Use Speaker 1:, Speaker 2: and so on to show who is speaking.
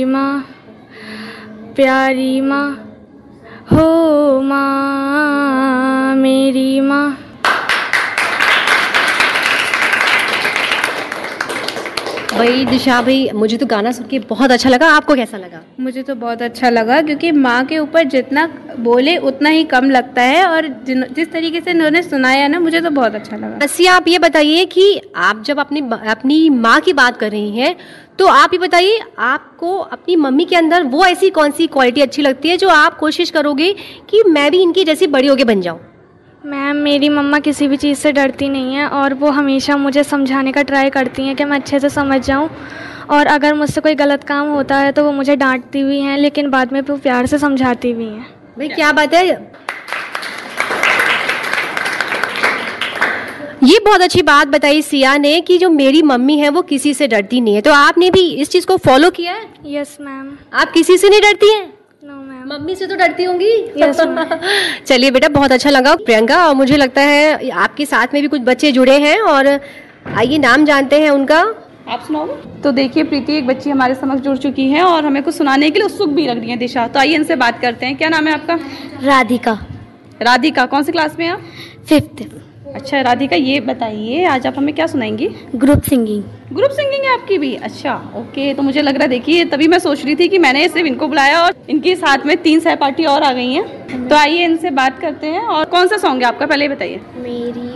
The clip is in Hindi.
Speaker 1: माँ, प्यारी माँ हो माँ, मेरी माँ।
Speaker 2: भाई दिशा भाई, मुझे तो गाना सुन के बहुत अच्छा लगा, आपको कैसा लगा?
Speaker 3: मुझे तो बहुत अच्छा लगा, क्योंकि माँ के ऊपर जितना बोले उतना ही कम लगता है, और जिस तरीके से उन्होंने सुनाया ना, मुझे तो बहुत अच्छा लगा।
Speaker 2: रसिया, आप ये बताइए कि आप जब अपनी माँ की बात कर रही हैं, तो आप ये बताइए आपको अपनी मम्मी के अंदर वो ऐसी कौन सी क्वालिटी अच्छी लगती है जो आप कोशिश करोगे कि मैं भी इनकी जैसी बड़ी होके बन जाऊँ?
Speaker 1: मैम, मेरी मम्मा किसी भी चीज़ से डरती नहीं है और वो हमेशा मुझे समझाने का ट्राई करती हैं कि मैं अच्छे से समझ जाऊं, और अगर मुझसे कोई गलत काम होता है तो वो मुझे डांटती भी हैं, लेकिन बाद में वो प्यार से समझाती भी हैं।
Speaker 2: भाई क्या बात है, ये बहुत अच्छी बात बताई सिया ने कि जो मेरी मम्मी है वो किसी से डरती नहीं है। तो आपने भी इस चीज़ को फॉलो किया है?
Speaker 1: Yes ma'am.
Speaker 2: आप किसी से नहीं डरती हैं?
Speaker 1: No ma'am.
Speaker 2: मम्मी से तो डरती होंगी।
Speaker 1: यस
Speaker 2: चलिए बेटा, बहुत अच्छा लगा प्रियंका, और मुझे लगता है आपके साथ में भी कुछ बच्चे जुड़े हैं, और आइए नाम जानते हैं उनका।
Speaker 3: आप सुनाओ। तो देखिए प्रीति, एक बच्ची हमारे समक्ष जुड़ चुकी है और हमें कुछ सुनाने के लिए उत्सुक भी लग रही है दिशा। तो आइए इनसे बात करते हैं। क्या नाम है आपका?
Speaker 1: राधिका।
Speaker 3: राधिका, कौन सी क्लास में हैं आप?
Speaker 1: 5th।
Speaker 3: अच्छा राधिका, ये बताइए आज आप हमें क्या सुनाएंगी?
Speaker 1: Group singing.
Speaker 3: ग्रुप सिंगिंग है आपकी भी? अच्छा ओके। तो मुझे लग रहा है, देखिए तभी मैं सोच रही थी कि मैंने सिर्फ इनको बुलाया और इनके साथ में 3 सहपाठी और आ गई हैं। तो आइए इनसे बात करते हैं। और कौन सा सॉन्ग है आपका, पहले बताइए।
Speaker 1: मेरी